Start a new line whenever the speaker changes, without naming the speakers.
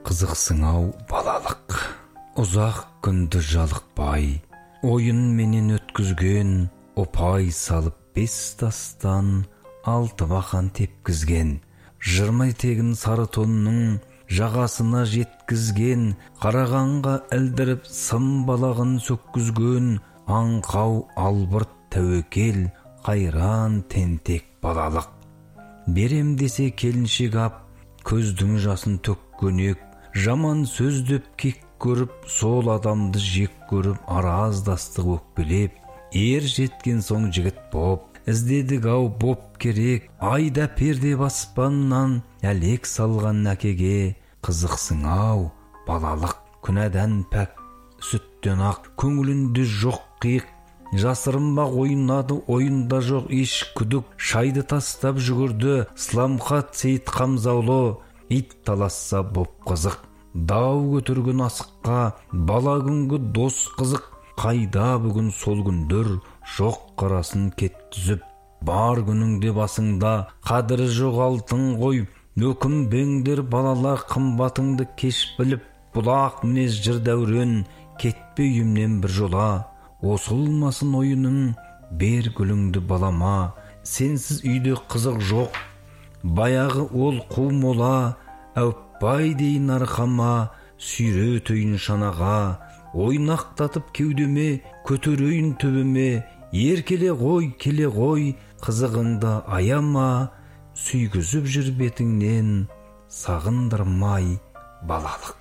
Қызықсың-ау балалық, ұзақ күнді жалықпай, ойын менен өткізген, опай салып 5 тастан 6 бақан тепкізген, жырмай тегін сары тонның жағасына жеткізген, қарағанға әлдіріп сым балағын сөккізген, аңқау албырт тәуекел, қайран тентек балалық. Берем десе келіншек ап, көздің жасын төккөнек, жаман сөз деп кек көріп, сол адамды жек көріп, араздастық өкпелеп, ер жеткен соң жігіт боп, іздедік-ау боп керек, айда перде аспаннан әлек салған әкеге. Қызықсың-ау балалық, күнәдан пәк, сүттен ақ, көңілінде жоқ қиық, жасырынбақ ойнады, ойында жоқ еш күдік, шайды тастап жүгірді, сламхат сейіт қамзаулы, ит таласса боп қызық, дау көтерген асыққа, бала күнгі дос қызық, қайда бүгін сол күндер, жоқ қарасын кеттізіп, бар күніңде басыңда, қадірі жоқ алтын ғой, өкінбеңдер балалар, қымбатыңды кеш біліп, бұлақ мінез жыр дәурен, кетпе үйімнен бір жола, осылмасын ойының, бер гүліңді балама, сенсіз үйде қызық жоқ, баяғы ол қу мола, әуппай дейін арқама, сүйре өтейін шанаға, ойнақтатып кеудеме, көтерейін төбеме, еркеле ғой, қызығыңды аяма, сүйгізіп жүр бетіңнен, сағындырмай балалық.